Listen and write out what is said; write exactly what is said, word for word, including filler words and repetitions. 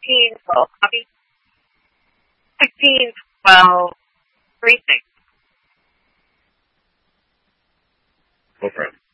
sixteen, twelve, copy. sixteen, twelve, three, six. Go for it.